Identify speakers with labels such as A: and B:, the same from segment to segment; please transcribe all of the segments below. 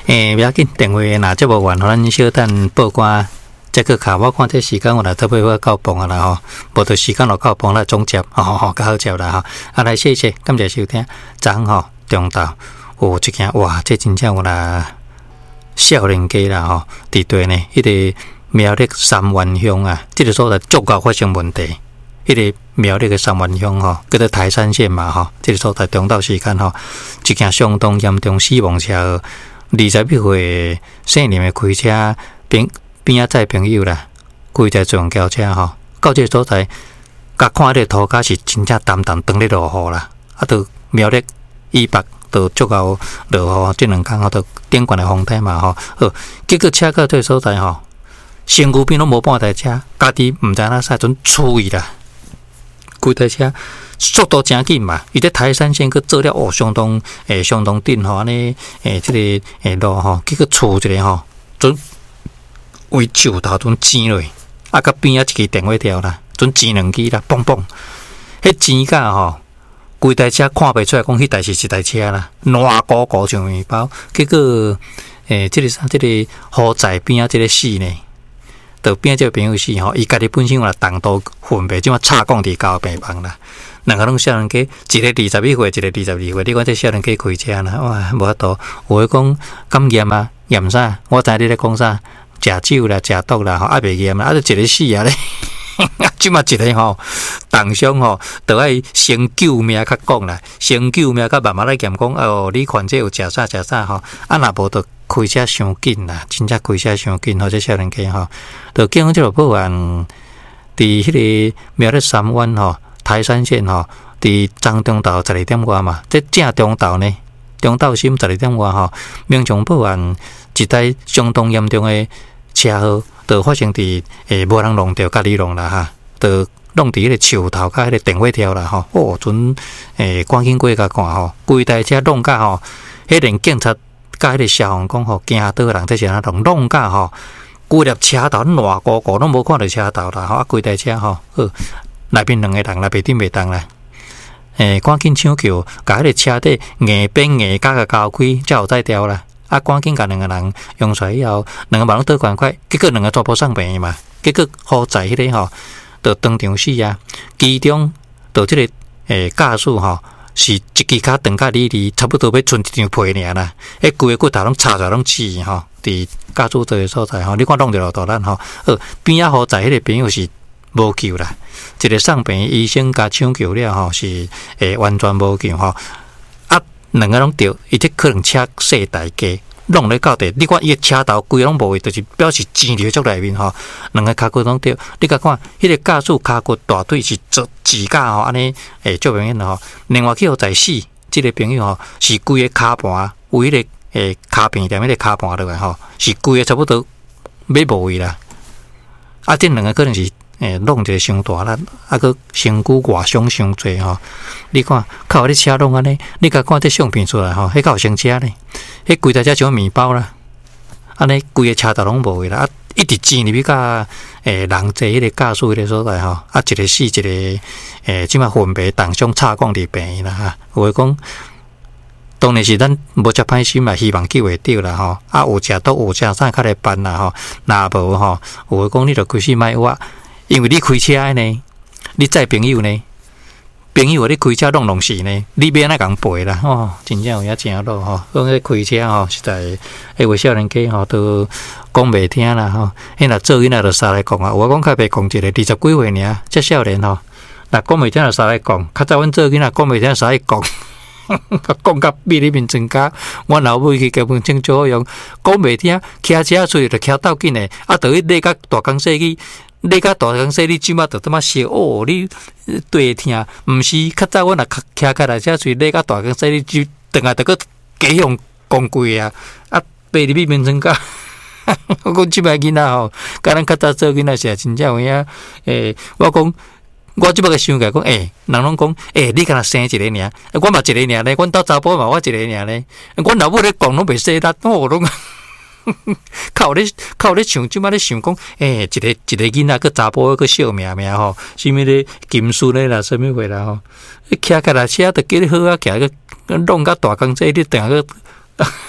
A: 不要紧，电话若接无完，咱小等报关。这个卡我看这时间我来特别要到傍啊啦吼，无到时间就到傍来总结，较好接啦吼。啊来谢谢，感谢收听，昨吼中昼有一件哇，这真正有啦少年家啦吼，伫对呢，迄个苗栗三湾乡啊，这个所在足够发生问题。迄个苗栗的三湾乡吼，叫做台山县嘛吼，这个所在中昼时间吼，一件相当严重死亡车，21岁姓林的开车边仔载朋友啦，开一台自用轿车吼，到这个所在，甲看迄个涂骹是真正淡淡当咧落雨啦，啊，到苗栗以北都足够落雨，这两天吼都顶悬的风体嘛吼，好，结果车到这个所在吼，身躯边拢无半台车，家己毋知影啥阵处理啦，规台车速度真紧嘛，伊在台山县去做了哦，相当紧吼，安尼这个路吼，结果厝一个吼，准。为树头阵尖落，啊，甲边仔一支电话条啦，阵尖两支啦，嘣嘣，迄尖架吼，规台车看袂出来，讲迄台是一台车啦，烂糊糊像面包。结果，这个雨载边仔这个死呢，就边仔这个朋友死吼，伊家己本身有重度昏迷，即马插讲伫交病房啦。两个拢少年家，一个21岁，一个22岁。你讲这少年家开车啦，哇，无法度。有诶讲感染啊，验啥？我知你咧讲啥？食酒啦，食毒啦，吼，啊袂严啦，啊就一个死啊咧，即嘛一个吼，重伤吼，着爱先救命较讲啦，先救命较慢慢来验讲，哦，你患者有食啥吼，啊若无着开车伤紧啦，真正开车伤紧，或者少年家吼，着警方即个报案，伫迄个苗栗三湾吼，台山县吼，伫昨中昼12点外嘛，这正中昼呢，中昼时12点外吼，民众报案一台相当严重的。车祸就发生伫无人弄着家己弄啦哈，就弄伫迄个树头甲迄个电话条啦吼，哦，阵赶紧过甲看吼，规台车弄甲吼，迄连警察甲迄个消防讲吼，惊倒人这是安怎弄甲吼，规粒车头烂糊糊，拢无看到车头啦吼，啊，规台车吼，内边两个人，内边顶袂动啦，赶紧抢救，甲迄个车底硬边硬甲个交开，才有再调啦。啊！赶紧甲两个人用出来以后，两个马上倒赶快，结果两个全部送病嘛。结果好在迄个吼，就当场死啊。其中就这个驾驶吼，是一支脚长甲里，差不多要剩一张皮尔啦。迄规个骨头拢插出来拢刺吼，伫驾驶座的所在吼，你看弄着落大咱吼。边仔好在迄个朋友是无救啦，一个送病医生甲抢救了吼，是完全无救吼。两个拢着，伊这可能车细大家弄咧到底，你看伊个车头规拢无，就是表示钱流足内面吼。两个骹骨拢着，你甲看，迄个驾驶骹骨大腿是做指甲吼，安尼足明显吼。另外去互在死，即个朋友吼是规个骹盘，有迄个骹片踮迄个骹盘落来吼，是规个差不多要无位啦。啊，这两个可能是。弄一个伤大啦，啊个身躯外伤伤济吼。你看，靠你车弄安尼，你甲看这相片出来吼，迄够生车呢？迄规台车像面包啦，安尼规个车头拢无啦，啊一直挤入去甲人坐迄个驾驶迄个所在吼，啊一个死一个即马昏迷重伤插管伫病院啦哈。有诶讲，当然是咱无遮歹心嘛，希望救会着啦吼。啊有食毒有食啥较来办啦吼，若无吼，有诶讲你着开始卖我。因为你开车呢，你载朋友呢，朋友你开车弄死呢，你要安怎共赔啦？哦，真正有影正路吼，讲迄开车吼，实在迄位少年家吼都讲袂听啦吼。迄若做囡仔就杀来讲啊，我讲较袂讲一个20几岁尔，遮少年吼，若讲袂听就杀来讲，较早阮做囡仔讲袂听杀来讲。讲甲比你面增加，我老母去根本正做用，讲袂听，骑车出去就骑斗紧诶，啊，等于你甲大公司去。你甲大公司，你即马就他妈笑哦！你对听，毋是较早我若骑开来车出，你甲大公司，你就等下得个加用讲贵啊！啊，爬入去面层甲，我讲即摆囡仔吼，甲咱较早做囡仔是真正有影。我讲我即摆个想起来讲，人拢讲，你敢若生一个尔，我嘛一个尔咧，阮兜查甫嘛我一个尔咧，阮老母咧讲拢袂说得，我拢。靠咧想，即摆咧想讲，一个囡仔个查甫个小命命吼，什么咧金丝咧啦，什么货啦吼，骑开来车就叫你好啊，骑个弄甲大公车，你等下个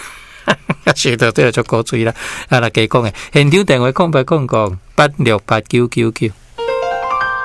A: 笑到对就鼓嘴啦。啊，来加讲诶，现场电话0800868999。